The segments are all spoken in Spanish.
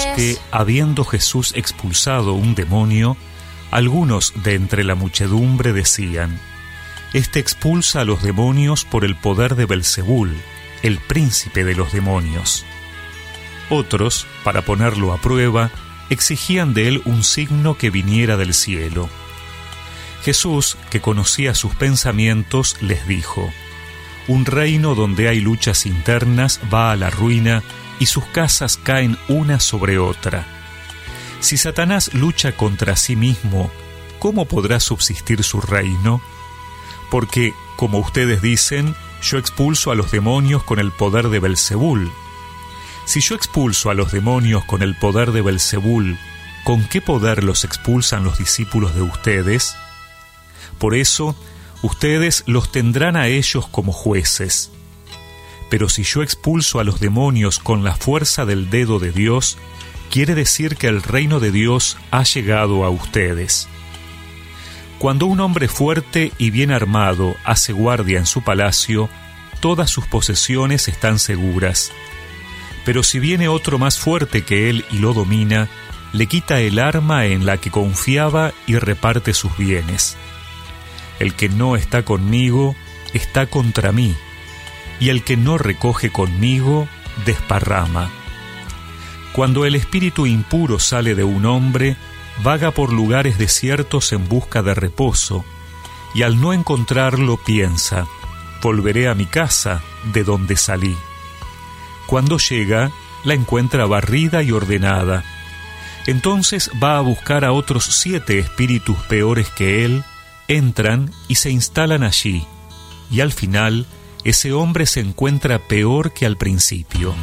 que, habiendo Jesús expulsado un demonio, algunos de entre la muchedumbre decían: Este expulsa a los demonios por el poder de Belzebul, el príncipe de los demonios. Otros, para ponerlo a prueba, exigían de él un signo que viniera del cielo. Jesús, que conocía sus pensamientos, les dijo: Un reino donde hay luchas internas va a la ruina y sus casas caen una sobre otra. Si Satanás lucha contra sí mismo, ¿cómo podrá subsistir su reino? Porque, como ustedes dicen, yo expulso a los demonios con el poder de Belzebul. Si yo expulso a los demonios con el poder de Belzebul, ¿con qué poder los expulsan los discípulos de ustedes? Por eso, ustedes los tendrán a ellos como jueces. Pero si yo expulso a los demonios con la fuerza del dedo de Dios, quiere decir que el reino de Dios ha llegado a ustedes. Cuando un hombre fuerte y bien armado hace guardia en su palacio, todas sus posesiones están seguras. Pero si viene otro más fuerte que él y lo domina, le quita el arma en la que confiaba y reparte sus bienes. El que no está conmigo está contra mí, y el que no recoge conmigo desparrama. Cuando el espíritu impuro sale de un hombre, vaga por lugares desiertos en busca de reposo, y al no encontrarlo piensa: volveré a mi casa de donde salí. Cuando llega, la encuentra barrida y ordenada. Entonces va a buscar a otros 7 espíritus peores que él, entran y se instalan allí, y al final ese hombre se encuentra peor que al principio.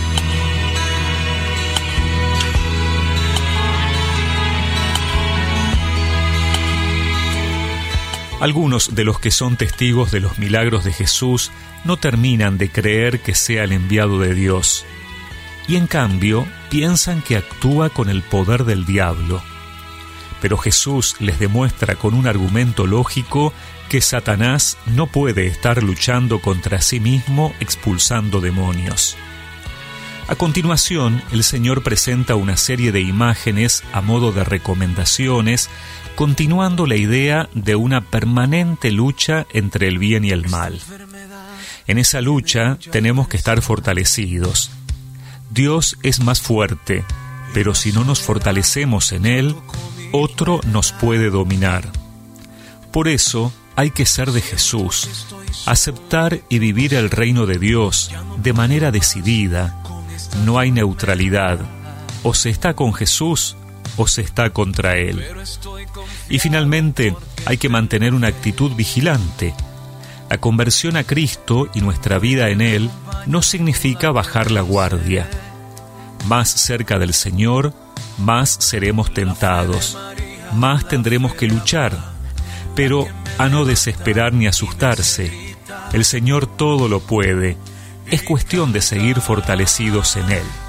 Algunos de los que son testigos de los milagros de Jesús no terminan de creer que sea el enviado de Dios, y en cambio piensan que actúa con el poder del diablo. Pero Jesús les demuestra con un argumento lógico que Satanás no puede estar luchando contra sí mismo expulsando demonios. A continuación, el Señor presenta una serie de imágenes a modo de recomendaciones, continuando la idea de una permanente lucha entre el bien y el mal. En esa lucha tenemos que estar fortalecidos. Dios es más fuerte, pero si no nos fortalecemos en Él, otro nos puede dominar. Por eso hay que ser de Jesús, aceptar y vivir el reino de Dios de manera decidida. No hay neutralidad, o se está con Jesús o se está contra Él. Y finalmente hay que mantener una actitud vigilante. La conversión a Cristo y nuestra vida en Él no significa bajar la guardia. Más cerca del Señor, más seremos tentados, más tendremos que luchar, pero a no desesperar ni asustarse. El Señor todo lo puede. Es cuestión de seguir fortalecidos en Él.